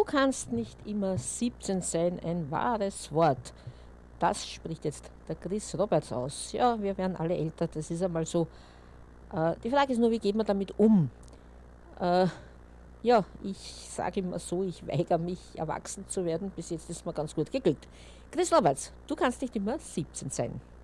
kannst nicht immer 17 sein, ein wahres Wort. Das spricht jetzt der Chris Roberts aus. Ja, wir werden alle älter, das ist einmal so. Die Frage ist nur, wie geht man damit um? Äh, ja, ich sage immer so, ich weigere mich, erwachsen zu werden. Bis jetzt ist mir ganz gut geglückt. Chris Roberts, du kannst nicht immer 17 sein.